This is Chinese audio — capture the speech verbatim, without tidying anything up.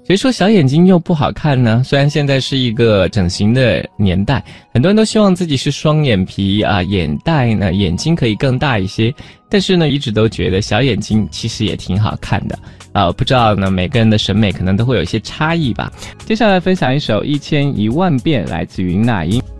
谁说小眼睛又不好看呢？虽然现在是一个整形的年代，很多人都希望自己是双眼皮啊，眼袋呢，眼睛可以更大一些，但是呢，一直都觉得小眼睛其实也挺好看的啊。不知道呢，每个人的审美可能都会有一些差异吧。接下来分享一首《一千一万遍》，来自于那英。